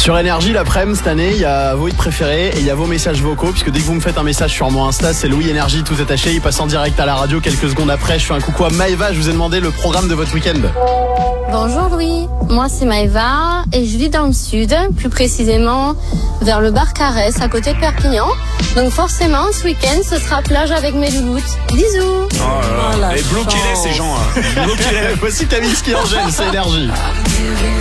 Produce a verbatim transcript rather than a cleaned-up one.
Sur Énergie, l'après-midi, cette année, il y a vos hits préférés et il y a vos messages vocaux, puisque dès que vous me faites un message sur mon Insta, c'est Louis Énergie, tout attaché, il passe en direct à la radio quelques secondes après. Je fais un coucou à Maëva, je vous ai demandé le programme de votre week-end. Bonjour Louis, moi c'est Maëva et je vis dans le sud, plus précisément vers le Barcarès, à côté de Perpignan. Donc forcément, ce week-end, ce sera plage avec mes louloutes. Bisous. Oh là là. Et bloquez-les ces gens. Bloquez-les. Voici Camille Ski Angèle, c'est Énergie.